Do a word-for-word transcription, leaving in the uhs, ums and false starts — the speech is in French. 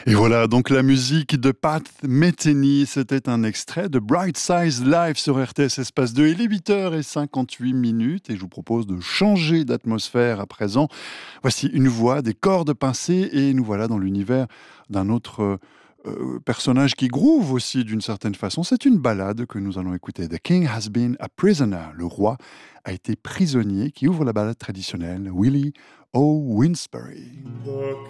Et voilà, donc la musique de Pat Metheny, c'était un extrait de Bright Size Live sur R T S Espace deux. Il est huit heures cinquante-huit minutes et je vous propose de changer d'atmosphère à présent. Voici une voix, des cordes pincées et nous voilà dans l'univers d'un autre euh, euh, personnage qui groove aussi d'une certaine façon. C'est une ballade que nous allons écouter. The King has been a prisoner. Le roi a été prisonnier, qui ouvre la ballade traditionnelle. Willie O'Winsbury.